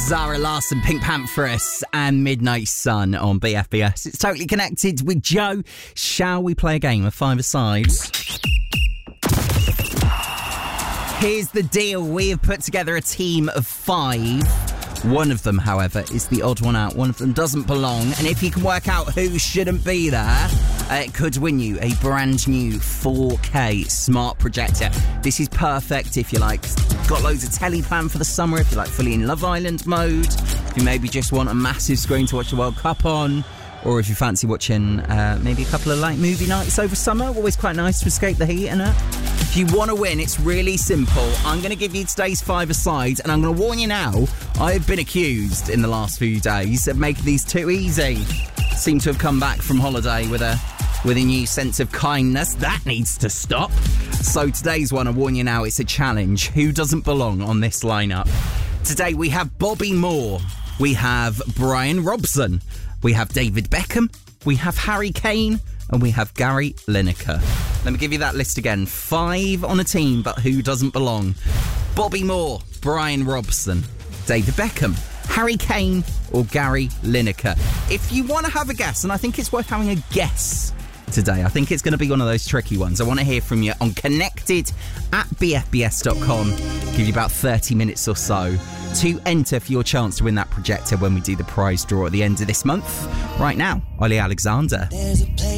Zara Larsson, Pink Pantheress and Midnight Sun on BFBS. It's Totally Connected with Joe. Shall we play a game of five-a-sides? Here's the deal. We have put together a team of 5. One of them, however, is the odd one out. One of them doesn't belong. And if you can work out who shouldn't be there, it could win you a brand new 4K smart projector. This is perfect if you got loads of telly planned for the summer, if you're fully in Love Island mode, if you maybe just want a massive screen to watch the World Cup on, or if you fancy watching maybe a couple of movie nights over summer. Always quite nice to escape the heat, isn't it? If you want to win, it's really simple. I'm going to give you today's five-a-sides, and I'm going to warn you now, I've been accused in the last few days of making these too easy. Seem to have come back from holiday with a new sense of kindness. That needs to stop. So today's one, I warn you now, it's a challenge. Who doesn't belong on this lineup? Today we have Bobby Moore. We have Brian Robson. We have David Beckham. We have Harry Kane. And we have Gary Lineker. Let me give you that list again. 5 on a team, but who doesn't belong? Bobby Moore, Brian Robson, David Beckham, Harry Kane, or Gary Lineker. If you want to have a guess, and I think it's worth having a guess today, I think it's going to be one of those tricky ones. I want to hear from you on connected@bfbs.com. Give you about 30 minutes or so to enter for your chance to win that projector when we do the prize draw at the end of this month. Right now, Ollie Alexander.